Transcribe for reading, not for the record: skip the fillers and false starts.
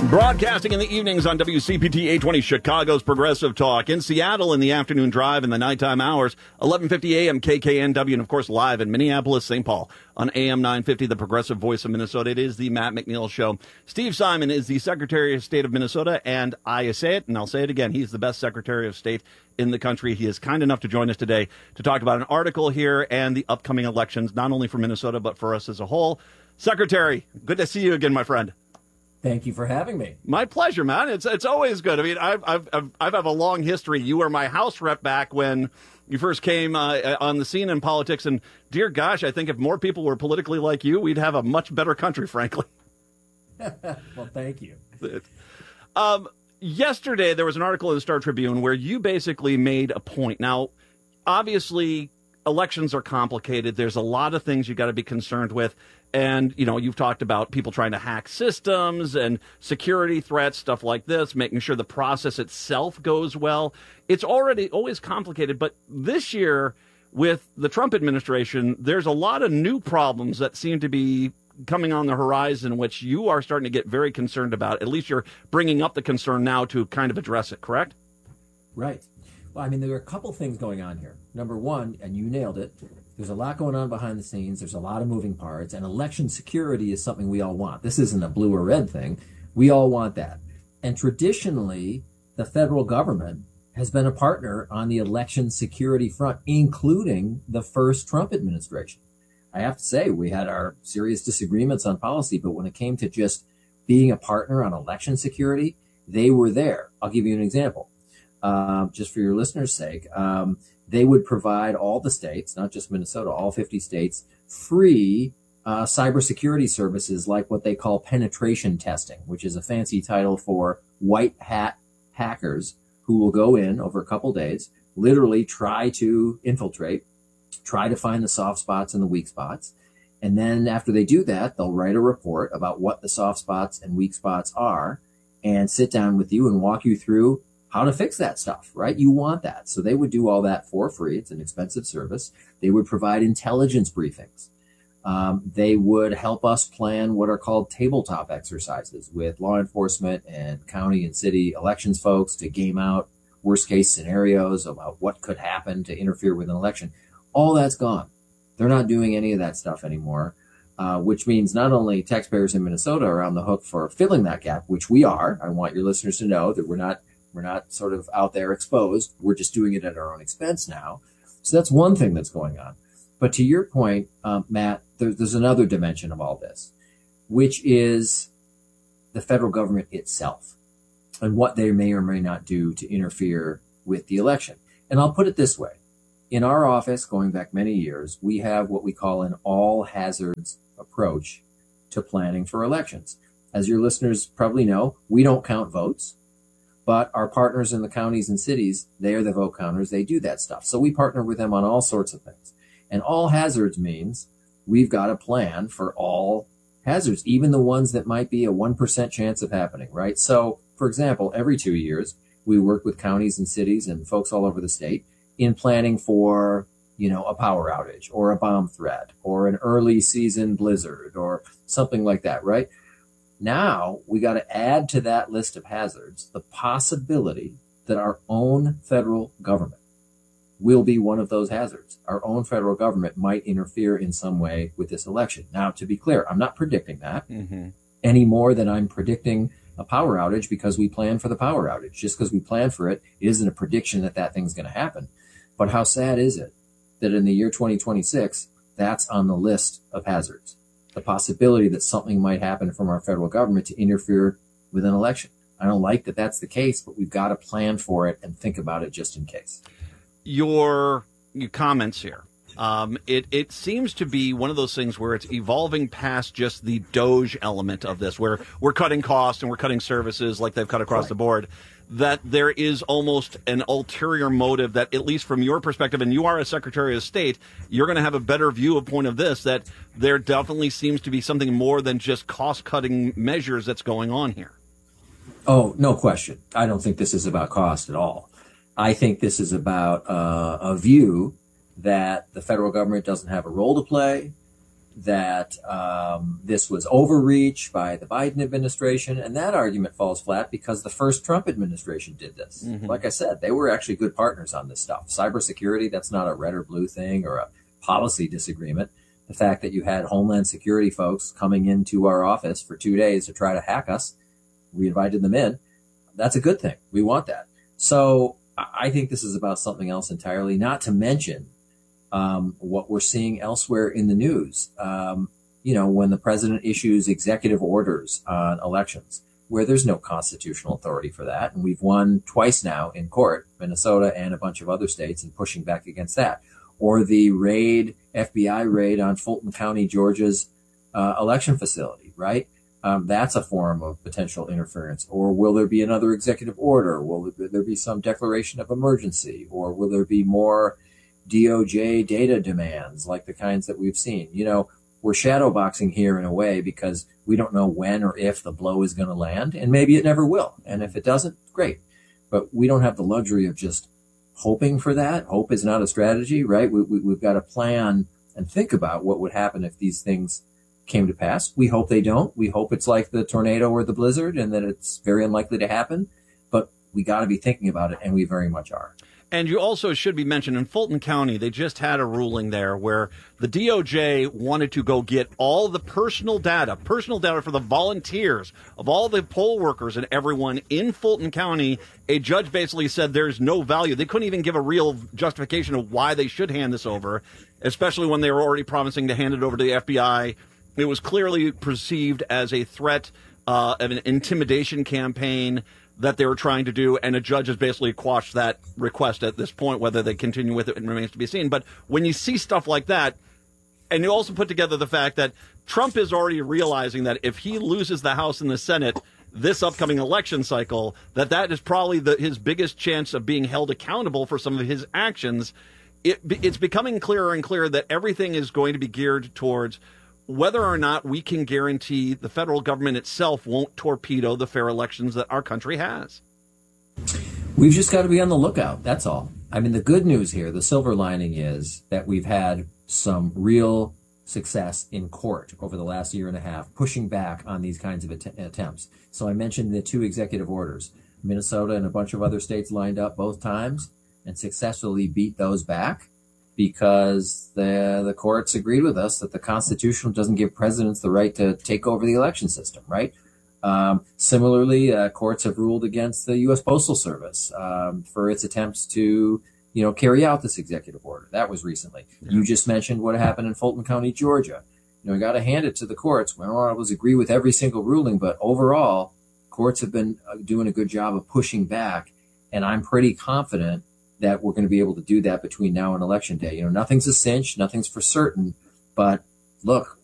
Broadcasting in the evenings on WCPT 820, Chicago's Progressive Talk. In Seattle in the afternoon drive and the nighttime hours, 1150 AM KKNW, and of course live in Minneapolis, St. Paul on AM 950, the Progressive Voice of Minnesota. It is the Matt McNeil Show. Steve Simon is the Secretary of State of Minnesota, and I say it, and I'll say it again, he's the best Secretary of State in the country. He is kind enough to join us today to talk about an article here and the upcoming elections, not only for Minnesota, but for us as a whole. Secretary, good to see you again, my friend. Thank you for having me. My pleasure, man. It's always good. I mean, I've have a long history. You were my House rep back when you first came on the scene in politics, and dear gosh, I think if more people were politically like you, we'd have a much better country, frankly. Well, thank you. Yesterday, there was an article in the Star Tribune where you basically made a point. Now, obviously, elections are complicated. There's a lot of things you got to be concerned with. And, you know, you've talked about people trying to hack systems and security threats, stuff like this, making sure the process itself goes well. It's already always complicated. But this year, with the Trump administration, there's a lot of new problems that seem to be coming on the horizon, which you are starting to get very concerned about. At least you're bringing up the concern now to kind of address it, correct? Right. Well, I mean, there are a couple things going on here. Number one, and you nailed it, there's a lot going on behind the scenes. There's a lot of moving parts, and election security is something we all want. This isn't a blue or red thing. We all want that. And traditionally, the federal government has been a partner on the election security front, including the first Trump administration. I have to say, we had our serious disagreements on policy, but when it came to just being a partner on election security, they were there. I'll give you an example. Just for your listeners' sake, they would provide all the states, not just Minnesota, all 50 states, free cybersecurity services like what they call penetration testing, which is a fancy title for white hat hackers who will go in over a couple days, literally try to infiltrate, try to find the soft spots and the weak spots. And then after they do that, they'll write a report about what the soft spots and weak spots are and sit down with you and walk you through how to fix that stuff, right? You want that. So they would do all that for free. It's an expensive service. They would provide intelligence briefings. They would help us plan what are called tabletop exercises with law enforcement and county and city elections folks to game out worst case scenarios about what could happen to interfere with an election. All that's gone. They're not doing any of that stuff anymore, which means not only taxpayers in Minnesota are on the hook for filling that gap, which we are. I want your listeners to know that we're not sort of out there exposed. We're just doing it at our own expense now. So that's one thing that's going on. But to your point, Matt, there's another dimension of all this, which is the federal government itself and what they may or may not do to interfere with the election. And I'll put it this way. In our office, going back many years, we have what we call an all hazards approach to planning for elections. As your listeners probably know, we don't count votes. But our partners in the counties and cities, they are the vote counters. They do that stuff. So we partner with them on all sorts of things. And all hazards means we've got a plan for all hazards, even the ones that might be a 1% chance of happening, right? So, for example, every 2 years, we work with counties and cities and folks all over the state in planning for, you know, a power outage or a bomb threat or an early season blizzard or something like that, right? Now we got to add to that list of hazards the possibility that our own federal government will be one of those hazards. Our own federal government might interfere in some way with this election. Now, to be clear, I'm not predicting that any more than I'm predicting a power outage because we plan for the power outage. Just because we plan for it isn't a prediction that that thing's going to happen. But how sad is it that in the year 2026, that's on the list of hazards? The possibility that something might happen from our federal government to interfere with an election. I don't like that that's the case, but we've got to plan for it and think about it just in case. Your comments here. It seems to be one of those things where it's evolving past just the Doge element of this, where we're cutting costs and we're cutting services like they've cut across the board, that there is almost an ulterior motive that, at least from your perspective, and you are a Secretary of State, you're going to have a better view of point of this, that there definitely seems to be something more than just cost-cutting measures that's going on here. Oh, no question. I don't think this is about cost at all. I think this is about a view that the federal government doesn't have a role to play, that this was overreach by the Biden administration, and that argument falls flat because the first Trump administration did this. Like I said, they were actually good partners on this stuff. Cybersecurity, that's not a red or blue thing or a policy disagreement. The fact that you had Homeland Security folks coming into our office for 2 days to try to hack us, we invited them in. That's a good thing. We want that. So I think this is about something else entirely, not to mention what we're seeing elsewhere in the news. When the president issues executive orders on elections, where there's no constitutional authority for that. And we've won twice now in court, Minnesota and a bunch of other states, and pushing back against that. Or the FBI raid on Fulton County, Georgia's election facility, right? That's a form of potential interference. Or will there be another executive order? Will there be some declaration of emergency? Or will there be more DOJ data demands like the kinds that we've seen? We're shadowboxing here in a way because we don't know when or if the blow is going to land, and maybe it never will. And if it doesn't, great. But we don't have the luxury of just hoping for that. Hope is not a strategy, right? We've got to plan and think about what would happen if these things came to pass. We hope they don't. We hope it's like the tornado or the blizzard and that it's very unlikely to happen. But we got to be thinking about it, and we very much are. And you also should be mentioned in Fulton County, they just had a ruling there where the DOJ wanted to go get all the personal data for the volunteers of all the poll workers and everyone in Fulton County. A judge basically said there's no value. They couldn't even give a real justification of why they should hand this over, especially when they were already promising to hand it over to the FBI. It was clearly perceived as a threat of an intimidation campaign that they were trying to do, and a judge has basically quashed that request at this point. Whether they continue with it remains to be seen. But when you see stuff like that, and you also put together the fact that Trump is already realizing that if he loses the House and the Senate this upcoming election cycle, that is probably his biggest chance of being held accountable for some of his actions. It's becoming clearer and clearer that everything is going to be geared towards whether or not we can guarantee the federal government itself won't torpedo the fair elections that our country has. We've just got to be on the lookout. That's all. I mean, the good news here, the silver lining is that we've had some real success in court over the last year and a half, pushing back on these kinds of attempts. So I mentioned the 2 executive orders. Minnesota and a bunch of other states lined up both times and successfully beat those back, because the courts agreed with us that the Constitution doesn't give presidents the right to take over the election system, right? Similarly, courts have ruled against the U.S. Postal Service for its attempts to, carry out this executive order. That was recently. Yeah. You just mentioned what happened in Fulton County, Georgia. I got to hand it to the courts. We don't always agree with every single ruling, but overall, courts have been doing a good job of pushing back, and I'm pretty confident that we're going to be able to do that between now and Election Day. Nothing's a cinch, nothing's for certain, but look,